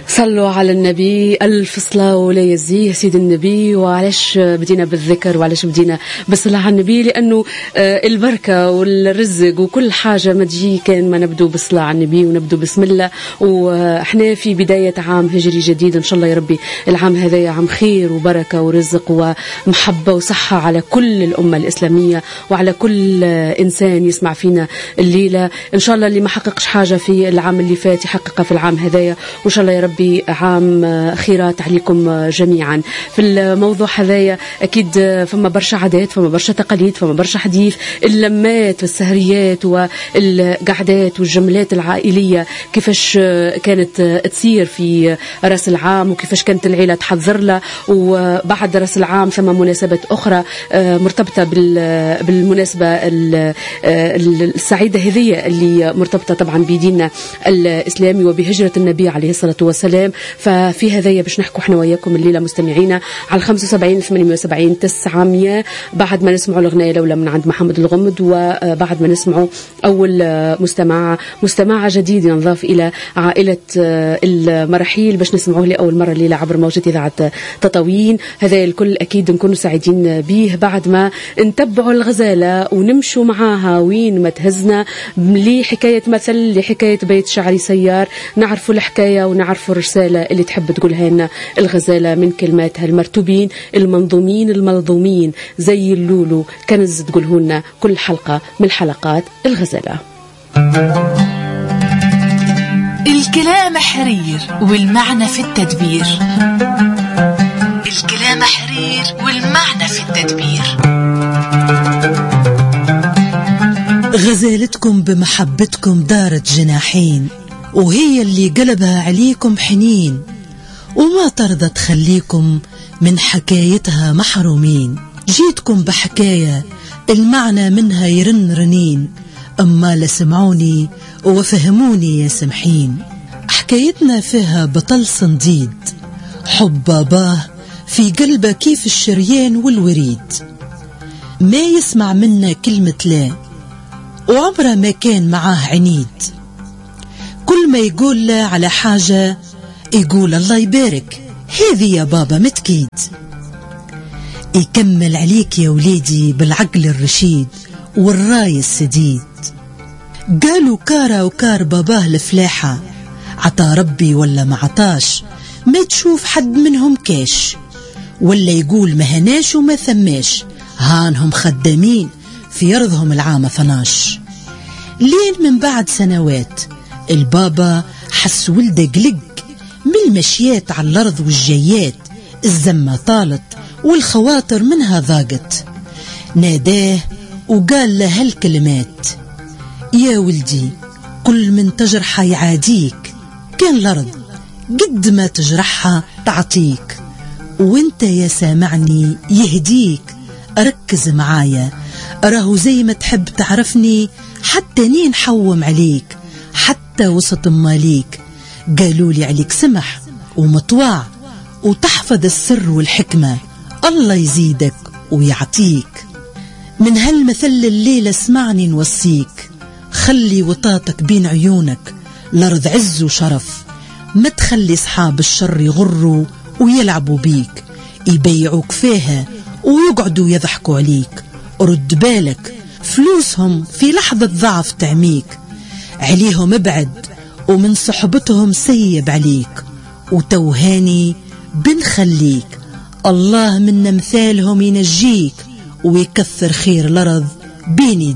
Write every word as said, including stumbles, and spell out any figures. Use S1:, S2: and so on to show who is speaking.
S1: صلوا على النبي ألف صلاة ولا يزيه سيد النبي. وعلاش بدينا بالذكر وعلاش بدينا بالصلاة على النبي؟ لأنه البركة والرزق وكل حاجة ما تجي كان ما نبدو بالصلاة على النبي ونبدو بسم الله. وإحنا في بداية عام هجري جديد، إن شاء الله يا ربي العام هذا عام خير وبركة ورزق ومحبة وصحة على كل الأمة الإسلامية وعلى كل إنسان يسمع فينا الليلة. إن شاء الله اللي ما حققش حاجة في العام اللي فات يحققها في العام هذايا، وإن شاء الله يا ربي عام خيرات عليكم جميعا. في الموضوع هذايا أكيد فما برشا عادات، فما برشا تقاليد، فما برشا حديث، اللمات والسهريات والقعدات والجملات العائلية كيفاش كانت تصير في رأس العام وكيفاش كانت العيلة تحضر لها. وبعد رأس العام ثم مناسبات أخرى مرتبطة بالمناسبة السعيدة هذه اللي مرتبطة طبعا بديننا الإسلامي وبهجرة النبي عليه الصلاة والسلام. ففي هذايا باش نحكوا احنا وياكم الليلة مستمعينا على خمسة وسبعين ثمانية وسبعين تسعمية بعد ما نسمعوا الأغنية الأولى من عند محمد الغمد، وبعد ما نسمعوا أول مستمع مستمعة جديد ينضاف إلى عائلة المراحيل باش نسمعوه لأول مرة الليلة عبر موجة إذاعة تطاوين. هذا الكل أكيد نكونوا سعيدين به بعد ما نتبعوا الغزالة ونمشوا معاها وين ما تهزنا لحكاية مثل لحكاية بيت شعري سيار، نعرفوا الحكاية ونعرفوا الرسالة اللي تحب تقولها لنا الغزالة من كلماتها المرتوبين المنظومين الملظومين زي اللولو كنز تقوله لنا كل حلقة من حلقات الغزالة.
S2: الكلام حرير والمعنى في التدبير، الكلام حرير والمعنى في التدبير.
S3: غزالتكم بمحبتكم دارت جناحين، وهي اللي قلبها عليكم حنين، وما ترضى تخليكم من حكايتها محرومين. جيتكم بحكاية المعنى منها يرن رنين، أما لسمعوني وفهموني يا سمحين. حكايتنا فيها بطل صنديد، حب باباه في قلبه كيف الشريان والوريد، ما يسمع منا كلمة لا وعمره ما كان معاه عنيد. كل ما يقول له على حاجة يقول الله يبارك، هذه يا بابا متكيد. يكمل عليك يا وليدي بالعقل الرشيد والراي السديد. قالوا كارا وكار باباه الفلاحة، عطا ربي ولا ما عطاش ما تشوف حد منهم كاش، ولا يقول ما هناش وما ثماش، هانهم خدامين في أرضهم العام فناش. لين من بعد سنوات البابا حس ولده قلق من المشيات على الأرض والجيات، الزمة طالت والخواطر منها ضاقت. ناداه وقال له هالكلمات، يا ولدي كل من تجرحه يعاديك، كان الأرض قد ما تجرحها تعطيك، وانت يا سامعني يهديك. ركز معايا راهو زي ما تحب تعرفني حتى نين حوم عليك، حتى وسط ماليك قالوا لي عليك سمح ومطواع وتحفظ السر والحكمة، الله يزيدك ويعطيك. من هالمثل الليلة اسمعني نوصيك، خلي وطاتك بين عيونك، الأرض عز وشرف، ما تخلي صحاب الشر يغروا ويلعبوا بيك، يبيعوك فيها ويقعدوا يضحكوا عليك. رد بالك فلوسهم في لحظة ضعف تعميك، عليهم ابعد ومن صحبتهم سيب عليك، وتوهاني بنخليك الله من مثالهم ينجيك ويكثر خير الأرض بين